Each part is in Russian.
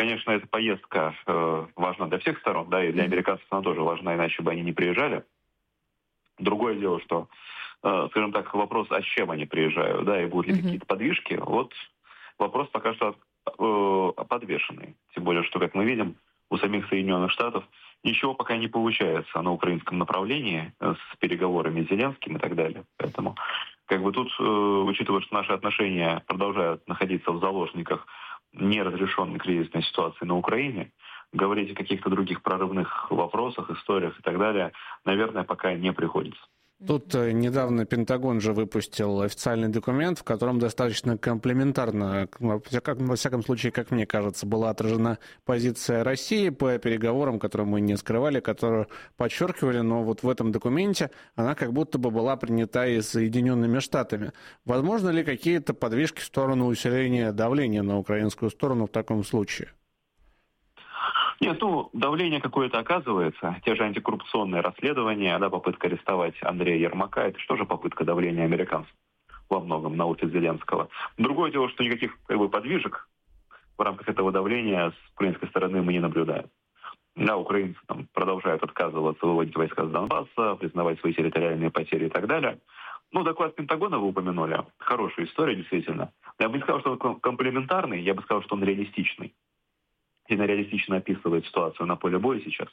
конечно, эта поездка важна для всех сторон, да, и для американцев она тоже важна, иначе бы они не приезжали. Другое дело, что, скажем так, вопрос, а с чем они приезжают, да, и будут ли какие-то подвижки, вот вопрос пока что подвешенный. Тем более, что, как мы видим, у самих Соединенных Штатов ничего пока не получается на украинском направлении с переговорами с Зеленским и так далее. Поэтому, как бы тут, учитывая, что наши отношения продолжают находиться в заложниках неразрешенной кризисной ситуации на Украине, говорить о каких-то других прорывных вопросах, историях и так далее, наверное, пока не приходится. Тут недавно Пентагон же выпустил официальный документ, в котором достаточно комплементарно, во всяком случае, как мне кажется, была отражена позиция России по переговорам, которые мы не скрывали, которую подчеркивали, но вот в этом документе она как будто бы была принята и Соединенными Штатами. Возможно ли какие-то подвижки в сторону усиления давления на украинскую сторону в таком случае? Нет, давление какое-то оказывается. Те же антикоррупционные расследования, да, попытка арестовать Андрея Ермака, это что же попытка давления американцев во многом на офис Зеленского. Другое дело, что никаких подвижек в рамках этого давления с украинской стороны мы не наблюдаем. Да, украинцы продолжают отказываться выводить войска с Донбасса, признавать свои территориальные потери и так далее. Доклад Пентагона вы упомянули. Хорошая история, действительно. Я бы не сказал, что он комплементарный, я бы сказал, что он реалистичный. Сильно реалистично описывает ситуацию на поле боя сейчас.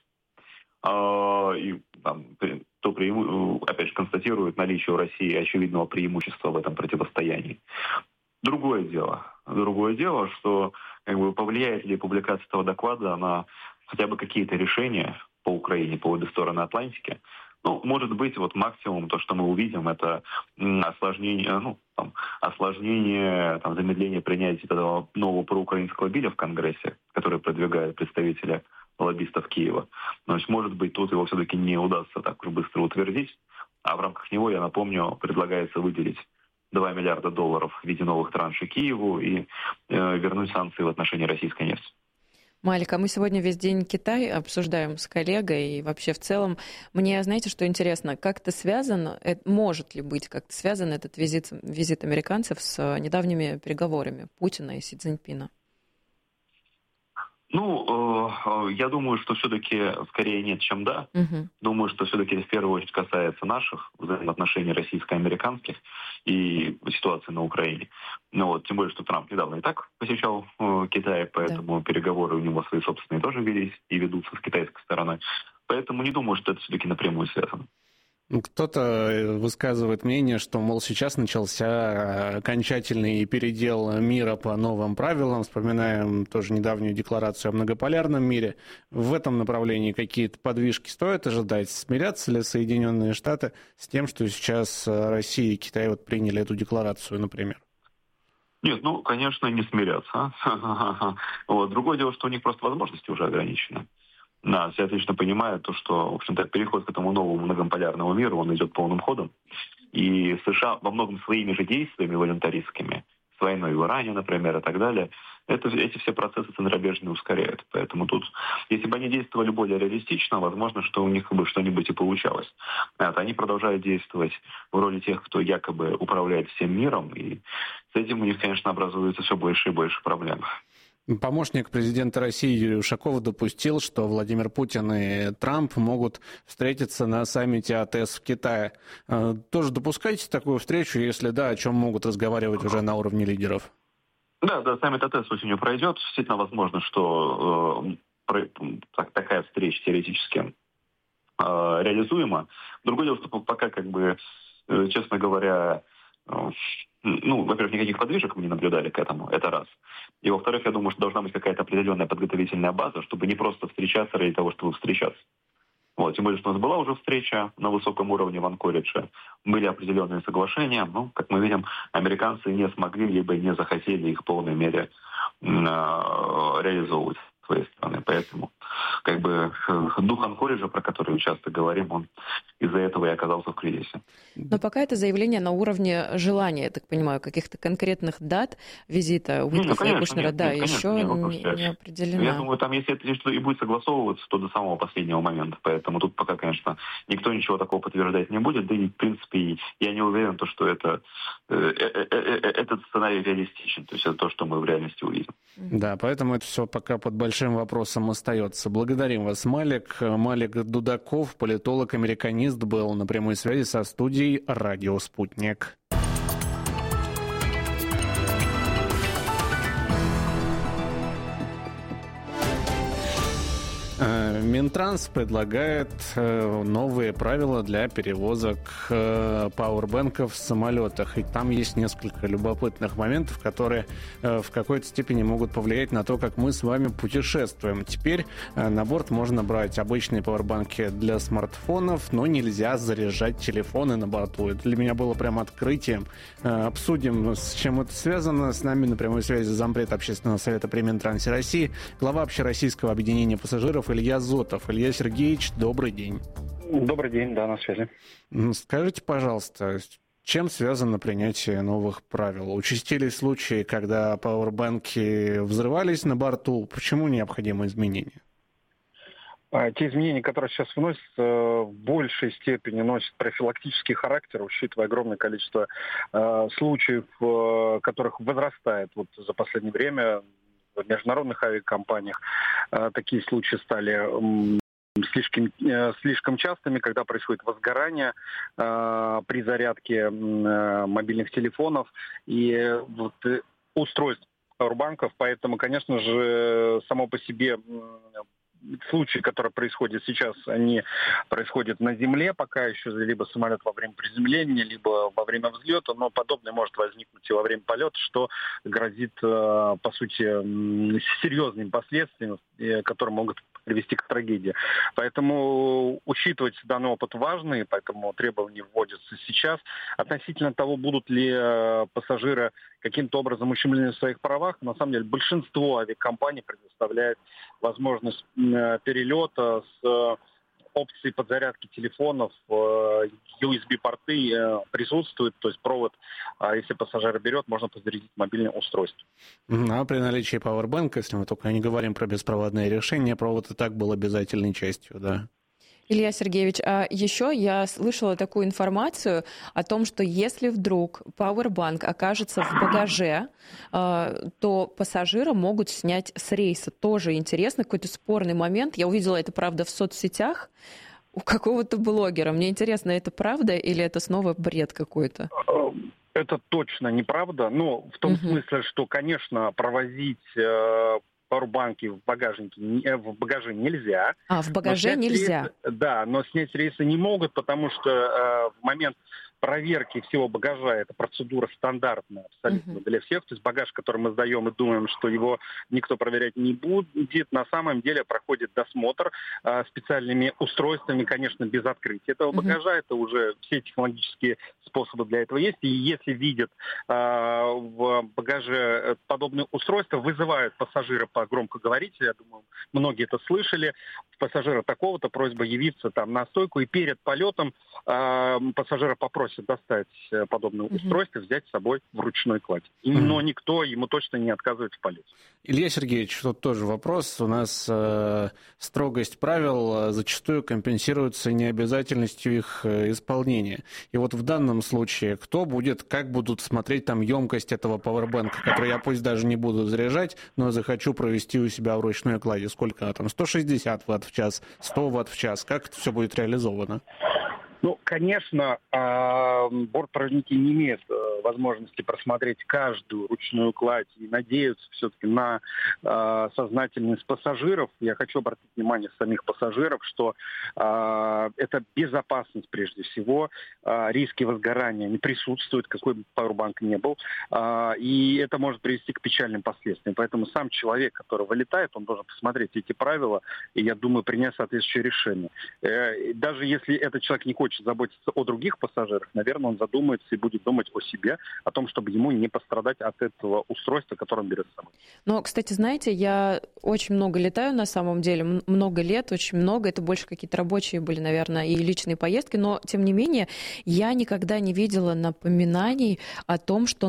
Опять же, констатирует наличие у России очевидного преимущества в этом противостоянии. Другое дело, что повлияет ли публикация этого доклада на хотя бы какие-то решения по Украине, по обе стороны Атлантики. Может быть, максимум, то, что мы увидим, это осложнение, замедление принятия этого нового проукраинского билля в Конгрессе, который продвигают представители лоббистов Киева. То есть, может быть, тут его все-таки не удастся так уж быстро утвердить, а в рамках него, я напомню, предлагается выделить $2 миллиарда в виде новых траншей Киеву и вернуть санкции в отношении российской нефти. Малик, а мы сегодня весь день Китай обсуждаем с коллегой и вообще в целом. Мне, знаете, что интересно, как-то связан, может ли быть как-то связан этот визит американцев с недавними переговорами Путина и Си Цзиньпина? Я думаю, что все-таки скорее нет, чем да. Думаю, что все-таки в первую очередь касается наших взаимоотношений российско-американских и ситуации на Украине. Тем более, что Трамп недавно и так посещал Китай, поэтому переговоры у него свои собственные тоже велись и ведутся с китайской стороны. Поэтому не думаю, что это все-таки напрямую связано. Кто-то высказывает мнение, что, мол, сейчас начался окончательный передел мира по новым правилам. Вспоминаем тоже недавнюю декларацию о многополярном мире. В этом направлении какие-то подвижки стоит ожидать? Смирятся ли Соединенные Штаты с тем, что сейчас Россия и Китай приняли эту декларацию, например? Нет, конечно, не смирятся. Другое дело, что у них просто возможности уже ограничены. Да, все отлично понимают, что, в общем-то, переход к этому новому многополярному миру, он идет полным ходом. И США во многом своими же действиями волюнтаристскими, с войной в Иране, например, и так далее, эти все процессы центробежные ускоряют. Поэтому тут, если бы они действовали более реалистично, возможно, что у них бы что-нибудь и получалось. Они продолжают действовать в роли тех, кто якобы управляет всем миром, и с этим у них, конечно, образуется все больше и больше проблем. Помощник президента России Юрий Ушаков допустил, что Владимир Путин и Трамп могут встретиться на саммите АТЭС в Китае. Тоже допускаете такую встречу? Если да, о чем могут разговаривать уже на уровне лидеров? Да, саммит АТЭС осенью пройдет. Действительно возможно, что такая встреча теоретически реализуема. Другое дело, что пока, честно говоря, во-первых, никаких подвижек мы не наблюдали к этому, это раз. И во-вторых, я думаю, что должна быть какая-то определенная подготовительная база, чтобы не просто встречаться ради того, чтобы встречаться. Тем более, что у нас была уже встреча на высоком уровне в Анкоридже, были определенные соглашения, как мы видим, американцы не смогли, либо не захотели их в полной мере реализовывать с своей стороны. Поэтому дух Анкориджа, про который мы часто говорим, он из-за этого и оказался в кризисе. Но пока это заявление на уровне желания, я так понимаю, каких-то конкретных дат визита Уиткофа и Кушнера, еще не определено. Я думаю, там, если это что и будет согласовываться, то до самого последнего момента. Поэтому тут пока, конечно, никто ничего такого подтверждать не будет. Да и, в принципе, я не уверен, что этот сценарий реалистичен. То есть это то, что мы в реальности увидим. Да, поэтому это все пока под большим вопросом остается. Благодарим вас, Малик. Малик Дудаков, политолог-американист, был на прямой связи со студией «Радио Спутник». Минтранс предлагает новые правила для перевозок пауэрбэнков в самолетах. И там есть несколько любопытных моментов, которые в какой-то степени могут повлиять на то, как мы с вами путешествуем. Теперь на борт можно брать обычные пауэрбанки для смартфонов, но нельзя заряжать телефоны на борту. Это для меня было прям открытием. Обсудим, с чем это связано. С нами на прямой связи зампред Общественного совета при Минтрансе России, глава Общероссийского объединения пассажиров Илья Зотов. Илья Сергеевич, добрый день. Добрый день, да, на связи. Скажите, пожалуйста, чем связано принятие новых правил? Участились случаи, когда пауэрбанки взрывались на борту. Почему необходимы изменения? Те изменения, которые сейчас вносятся, в большей степени носят профилактический характер, учитывая огромное количество случаев, которых возрастает за последнее время в международных авиакомпаниях. Такие случаи стали слишком частыми, когда происходит возгорание при зарядке мобильных телефонов и устройств пауэрбанков. Поэтому, конечно же, само по себе случаи, которые происходят сейчас, они происходят на земле, пока еще либо самолет во время приземления, либо во время взлета, но подобное может возникнуть и во время полета, что грозит, по сути, серьезными последствиями, которые могут привести к трагедии. Поэтому учитывать данный опыт важно, и поэтому требования вводятся сейчас. Относительно того, будут ли пассажиры каким-то образом ущемлены в своих правах, на самом деле большинство авиакомпаний предоставляет возможность перелета с опцией подзарядки телефонов, USB-порты присутствуют, то есть провод, если пассажир берет, можно подзарядить мобильное устройство. А при наличии пауэрбанка, если мы только не говорим про беспроводные решения, провод и так был обязательной частью, да? Илья Сергеевич, а еще я слышала такую информацию о том, что если вдруг пауэрбанк окажется в багаже, то пассажира могут снять с рейса. Тоже интересно, какой-то спорный момент. Я увидела это, правда, в соцсетях у какого-то блогера. Мне интересно, это правда или это снова бред какой-то? Это точно неправда. Но в том смысле, что, конечно, провозить пауэрбанки в багаже нельзя. В багаже нельзя? Да, но снять с рейса не могут, потому что в момент проверки всего багажа, это процедура стандартная абсолютно для всех. То есть багаж, который мы сдаем и думаем, что его никто проверять не будет, на самом деле проходит досмотр специальными устройствами, конечно, без открытия этого багажа. Это уже все технологические способы для этого есть. И если видят в багаже подобные устройства, вызывают пассажира по громкоговорителю, я думаю, многие это слышали, пассажира такого-то, просьба явиться там на стойку, и перед полетом пассажира попросят достать подобное устройство, взять с собой в ручной кладь. Но никто ему точно не отказывает в полете. Илья Сергеевич, тут тоже вопрос. У нас строгость правил зачастую компенсируется необязательностью их исполнения. И вот в данном случае как будут смотреть там емкость этого пауэрбанка, который я пусть даже не буду заряжать, но захочу провести у себя в ручной кладе. Сколько она там? 160 Вт в час, 100 Вт в час. Как это все будет реализовано? Ну, конечно, бортпроводники не имеют возможности просмотреть каждую ручную кладь и надеются все-таки на сознательность пассажиров. Я хочу обратить внимание самих пассажиров, что это безопасность прежде всего. Риски возгорания не присутствуют, какой бы пауэрбанк ни был. И это может привести к печальным последствиям. Поэтому сам человек, который вылетает, он должен посмотреть эти правила и, я думаю, принять соответствующее решение. Даже если этот человек не хочет заботиться о других пассажирах, наверное, он задумается и будет думать о себе, себе о том, чтобы ему не пострадать от этого устройства, которое он берет с собой. Но, кстати, знаете, я очень много летаю на самом деле, много лет, очень много. Это больше какие-то рабочие были, наверное, и личные поездки. Но, тем не менее, я никогда не видела напоминаний о том, что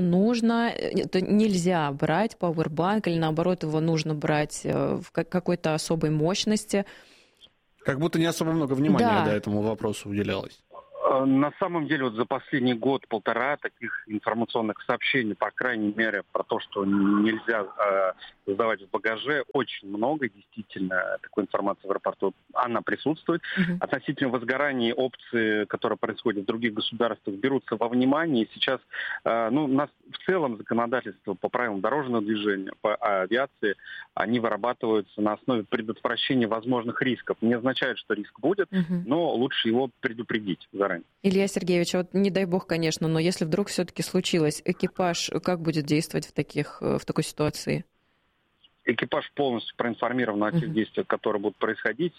нельзя брать пауэрбанк или, наоборот, его нужно брать в какой-то особой мощности. Как будто не особо много внимания этому вопросу уделялось. На самом деле, вот за последний год-полтора таких информационных сообщений, по крайней мере, про то, что нельзя сдавать в багаже, очень много. Действительно, такой информации в аэропорту, она присутствует. Относительно возгораний, опции, которые происходят в других государствах, берутся во внимание. И сейчас у нас в целом законодательство по правилам дорожного движения, по авиации, они вырабатываются на основе предотвращения возможных рисков. Не означает, что риск будет, но лучше его предупредить заранее. Илья Сергеевич, вот не дай бог, конечно, но если вдруг все-таки случилось, экипаж как будет действовать в такой ситуации? Экипаж полностью проинформирован о тех действиях, которые будут происходить,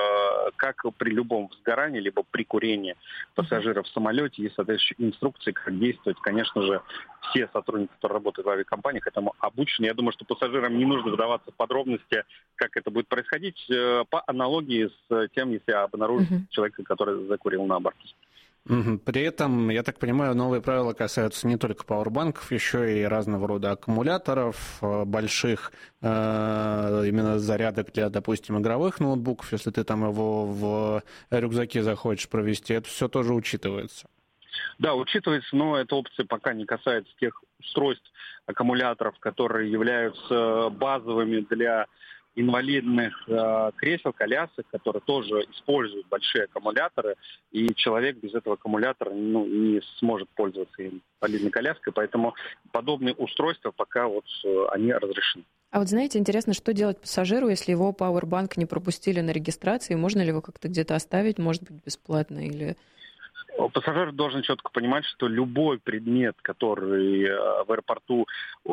как при любом возгорании, либо при курении пассажиров в самолете. Есть соответствующие инструкции, как действовать. Конечно же, все сотрудники, которые работают в авиакомпаниях, этому обучены. Я думаю, что пассажирам не нужно вдаваться в подробности, как это будет происходить, по аналогии с тем, если обнаружить человека, который закурил на борту. При этом, я так понимаю, новые правила касаются не только пауэрбанков, еще и разного рода аккумуляторов, больших именно зарядок для, допустим, игровых ноутбуков, если ты там его в рюкзаке захочешь провести, это все тоже учитывается. Да, учитывается, но эта опция пока не касается тех устройств, аккумуляторов, которые являются базовыми для инвалидных кресел, колясок, которые тоже используют большие аккумуляторы, и человек без этого аккумулятора не сможет пользоваться инвалидной коляской, поэтому подобные устройства пока они разрешены. А вот знаете, интересно, что делать пассажиру, если его пауэрбанк не пропустили на регистрации? Можно ли его как-то где-то оставить, может быть, бесплатно или... Пассажир должен четко понимать, что любой предмет, который в аэропорту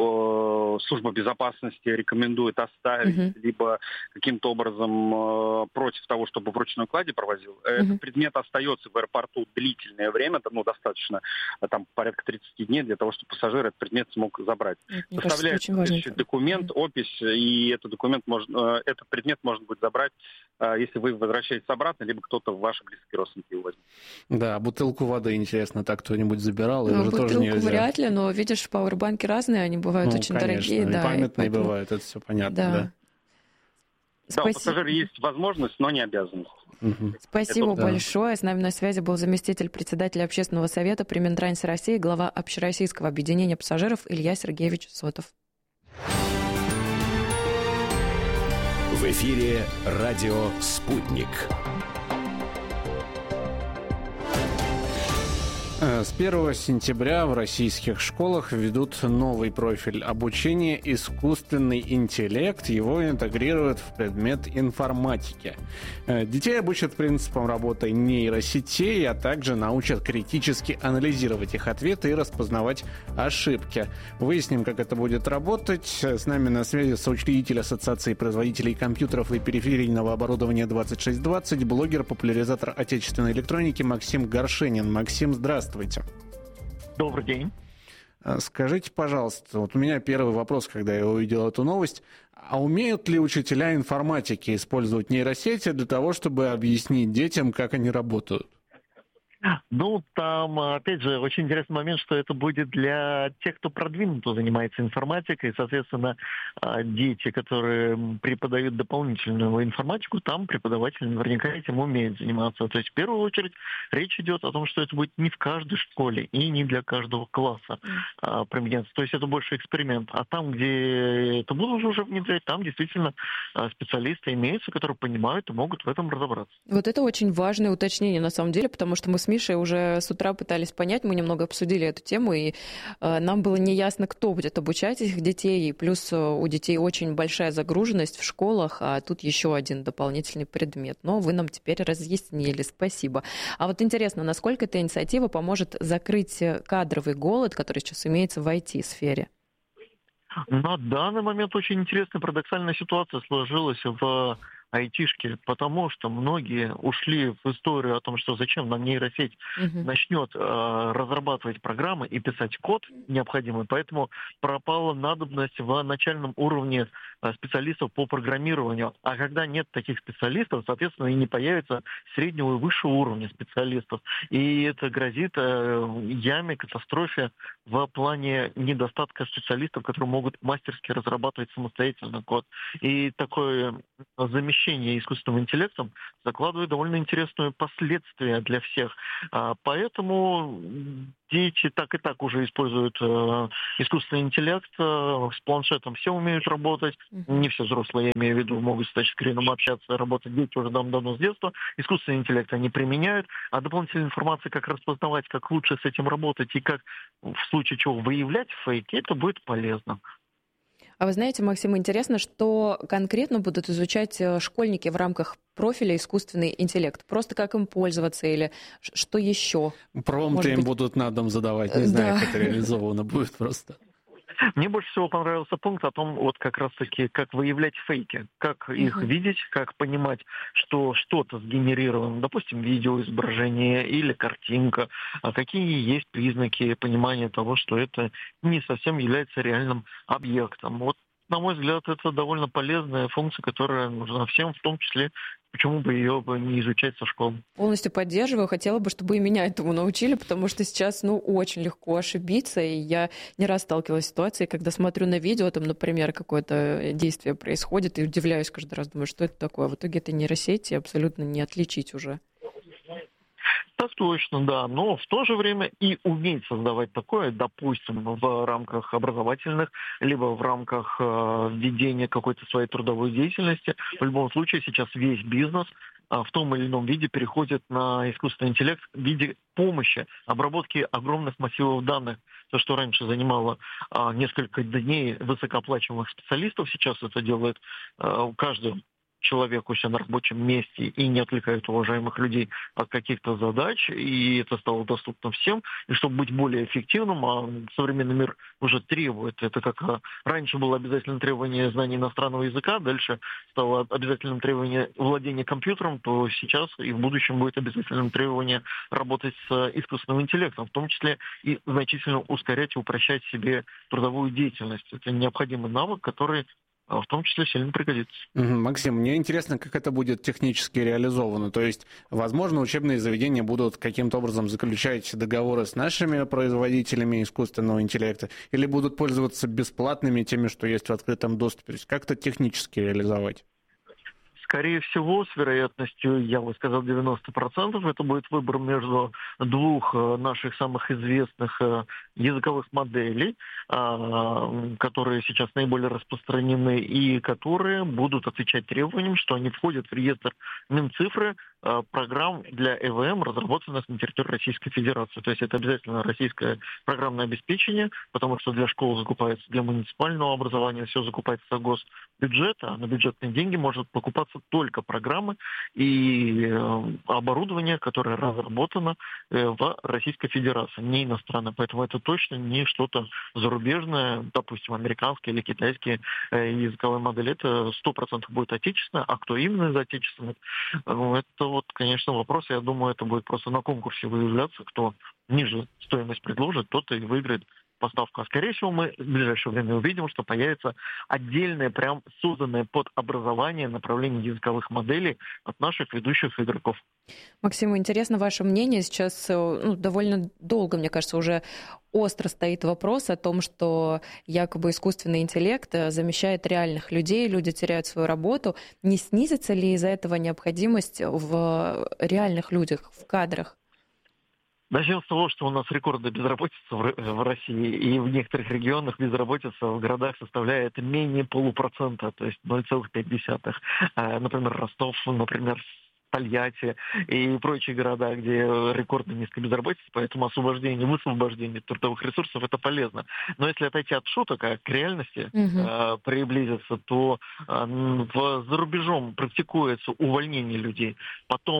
служба безопасности рекомендует оставить, либо каким-то образом против того, чтобы в ручной кладе провозил, этот предмет остается в аэропорту длительное время, достаточно, порядка 30 дней, для того, чтобы пассажир этот предмет смог забрать. Составляется документ, опись, и этот предмет можно будет забрать, если вы возвращаетесь обратно, либо кто-то в ваши близкие родственники его возьмет. Да, бутылку воды, интересно, так кто-нибудь забирал? Или же тоже нельзя? Бутылку вряд ли, но, видишь, пауэрбанки разные, они бывают очень дорогие. Да, и памятные бывают, это все понятно. Да. Да, у пассажира есть возможность, но не обязанность. Спасибо большое. С нами на связи был заместитель председателя Общественного совета при Минтрансе России, глава Общероссийского объединения пассажиров Илья Сергеевич Зотов. В эфире радио «Спутник». С 1 сентября в российских школах введут новый профиль обучения «Искусственный интеллект». Его интегрируют в предмет информатики. Детей обучат принципам работы нейросетей, а также научат критически анализировать их ответы и распознавать ошибки. Выясним, как это будет работать. С нами на связи соучредитель Ассоциации производителей компьютеров и периферийного оборудования 2620, блогер-популяризатор отечественной электроники Максим Горшенин. Максим, здравствуйте. Добрый день. Скажите, пожалуйста, вот у меня первый вопрос, когда я увидел эту новость. А умеют ли учителя информатики использовать нейросети для того, чтобы объяснить детям, как они работают? Там, опять же, очень интересный момент, что это будет для тех, кто продвинуто занимается информатикой. Соответственно, дети, которые преподают дополнительную информатику, там преподаватель наверняка этим умеет заниматься. То есть, в первую очередь, речь идет о том, что это будет не в каждой школе и не для каждого класса применяться. То есть, это больше эксперимент. А там, где это будут уже внедрять, там действительно специалисты имеются, которые понимают и могут в этом разобраться. Вот это очень важное уточнение, на самом деле, потому что мы с Мишей уже с утра пытались понять, мы немного обсудили эту тему, и нам было неясно, кто будет обучать этих детей, и плюс у детей очень большая загруженность в школах, а тут еще один дополнительный предмет. Но вы нам теперь разъяснили, спасибо. А вот интересно, насколько эта инициатива поможет закрыть кадровый голод, который сейчас имеется в IT-сфере? На данный момент очень интересная парадоксальная ситуация сложилась в айтишки, потому что многие ушли в историю о том, что зачем нам нейросеть начнет разрабатывать программы и писать код необходимый, поэтому пропала надобность в начальном уровне специалистов по программированию. А когда нет таких специалистов, соответственно, и не появится среднего и высшего уровня специалистов. И это грозит яме, катастрофе в плане недостатка специалистов, которые могут мастерски разрабатывать самостоятельно код. И такое замещение искусственным интеллектом закладывает довольно интересные последствия для всех. Поэтому дети так и так уже используют искусственный интеллект. С планшетом все умеют работать. Не все взрослые, я имею в виду, могут с тачскрином общаться, работать. Дети уже давно с детства. Искусственный интеллект они применяют. А дополнительная информация, как распознавать, как лучше с этим работать и как в случае чего выявлять фейки, это будет полезно. А вы знаете, Максим, интересно, что конкретно будут изучать школьники в рамках профиля искусственный интеллект? Просто как им пользоваться или что еще? Промпты им будут на дом задавать, не знаю, как это реализовано будет просто. Мне больше всего понравился пункт о том, вот как раз-таки, как выявлять фейки, как их видеть, как понимать, что что-то сгенерировано, допустим, видео, изображение или картинка, а какие есть признаки понимания того, что это не совсем является реальным объектом. Вот, на мой взгляд, это довольно полезная функция, которая нужна всем, в том числе, почему бы ее не изучать со школы. Полностью поддерживаю. Хотела бы, чтобы и меня этому научили, потому что сейчас, очень легко ошибиться. И я не раз сталкивалась с ситуацией, когда смотрю на видео, там, например, какое-то действие происходит, и удивляюсь каждый раз, думаю, что это такое. В итоге это нейросети абсолютно не отличить уже. Так точно, да. Но в то же время и уметь создавать такое, допустим, в рамках образовательных, либо в рамках ведения какой-то своей трудовой деятельности. В любом случае сейчас весь бизнес в том или ином виде переходит на искусственный интеллект в виде помощи, обработки огромных массивов данных. То, что раньше занимало несколько дней высокооплачиваемых специалистов, сейчас это делает каждый человек у себя на рабочем месте и не отвлекает уважаемых людей от каких-то задач, и это стало доступно всем. И чтобы быть более эффективным, а современный мир уже требует, это как раньше было обязательным требование знания иностранного языка, дальше стало обязательным требование владения компьютером, то сейчас и в будущем будет обязательным требование работать с искусственным интеллектом, в том числе и значительно ускорять и упрощать себе трудовую деятельность. Это необходимый навык, который в том числе сильно пригодится. Максим, мне интересно, как это будет технически реализовано. То есть, возможно, учебные заведения будут каким-то образом заключать договоры с нашими производителями искусственного интеллекта или будут пользоваться бесплатными теми, что есть в открытом доступе. То есть, как это технически реализовать? Скорее всего, с вероятностью, я бы сказал, 90%, это будет выбор между двух наших самых известных языковых моделей, которые сейчас наиболее распространены и которые будут отвечать требованиям, что они входят в реестр Минцифры программ для ЭВМ, разработанных на территории Российской Федерации. То есть это обязательно российское программное обеспечение, потому что для школ закупается, для муниципального образования все закупается за госбюджета, а на бюджетные деньги может покупаться только программы и оборудование, которое разработано в Российской Федерации, не иностранное. Поэтому это точно не что-то зарубежное, допустим, американские или китайские языковые модели. Это 100% будет отечественное. А кто именно из отечественных? Это вот, конечно, вопрос. Я думаю, это будет просто на конкурсе выявляться, кто ниже стоимость предложит, тот и выиграет поставку. А скорее всего мы в ближайшее время увидим, что появится отдельное, прям созданное под образование направление языковых моделей от наших ведущих игроков. Максим, интересно ваше мнение. Сейчас довольно долго, мне кажется, уже остро стоит вопрос о том, что якобы искусственный интеллект замещает реальных людей, люди теряют свою работу. Не снизится ли из-за этого необходимость в реальных людях, в кадрах? Начнем с того, что у нас рекордная безработица в России, и в некоторых регионах безработица в городах составляет менее 0,5%, то есть 0,5%. Например, Ростов, например, Тольятти и прочие города, где рекордно низкая безработица, поэтому высвобождение трудовых ресурсов — это полезно. Но если отойти от шуток, а к реальности приблизиться, то за рубежом практикуется увольнение людей, потом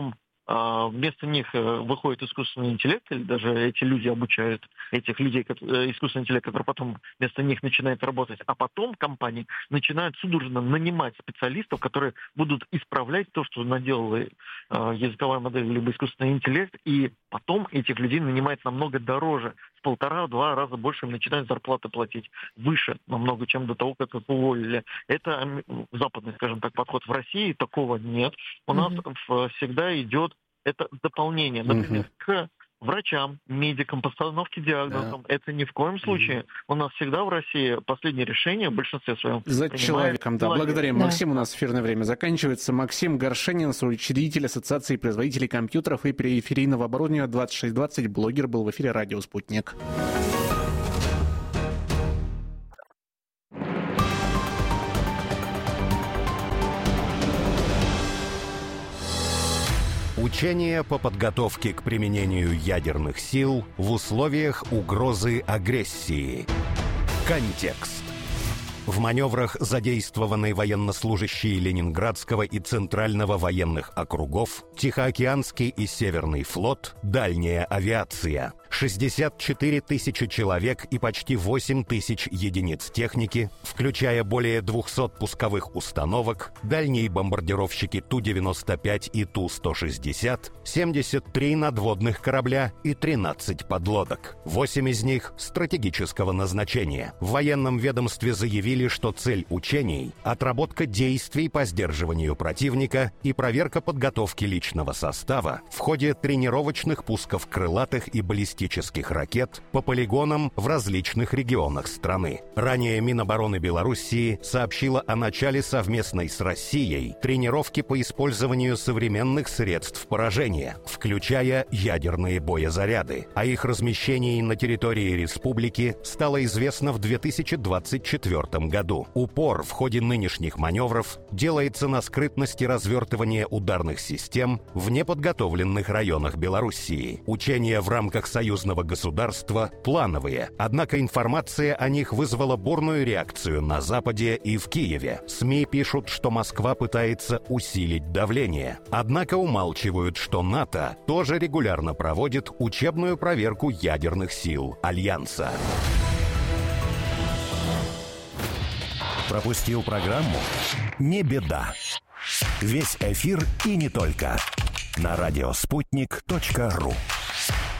вместо них выходит искусственный интеллект, или даже эти люди обучают этих людей, искусственный интеллект, который потом вместо них начинает работать, а потом компании начинают судорожно нанимать специалистов, которые будут исправлять то, что наделала языковая модель либо искусственный интеллект, и потом этих людей нанимать намного дороже, в 1,5-2 раза больше им начинают зарплаты платить, выше намного, чем до того, как их уволили. Это западный, скажем так, подход. В России такого нет. У нас всегда идет это дополнение, например, к врачам, медикам, постановке диагнозов. Это ни в коем случае. У нас всегда в России последнее решение в большинстве своем за человеком. Да, благодарим. Максим, у нас эфирное время заканчивается. Максим Горшенин, соучредитель Ассоциации производителей компьютеров и периферийного оборудования 2620, блогер, был в эфире радио «Спутник». Учения по подготовке к применению ядерных сил в условиях угрозы агрессии. Контекст. В маневрах задействованы военнослужащие Ленинградского и Центрального военных округов, Тихоокеанский и Северный флот, дальняя авиация. 64 тысячи человек и почти 8 тысяч единиц техники, включая более 200 пусковых установок, дальние бомбардировщики Ту-95 и Ту-160, 73 надводных корабля и 13 подлодок. 8 из них стратегического назначения. В военном ведомстве заявили, что цель учений – отработка действий по сдерживанию противника и проверка подготовки личного состава в ходе тренировочных пусков крылатых и баллистических ракет по полигонам в различных регионах страны. Ранее Минобороны Белоруссии сообщила о начале совместной с Россией тренировки по использованию современных средств поражения, включая ядерные боезаряды. О их размещении на территории республики стало известно в 2024 году. Упор в ходе нынешних маневров делается на скрытности развертывания ударных систем в неподготовленных районах Белоруссии. Учения в рамках союзного государства плановые, однако информация о них вызвала бурную реакцию на Западе и в Киеве. СМИ пишут, что Москва пытается усилить давление, однако умалчивают, что НАТО тоже регулярно проводит учебную проверку ядерных сил Альянса. Пропустил программу? Не беда. Весь эфир и не только на радиоспутник.ру.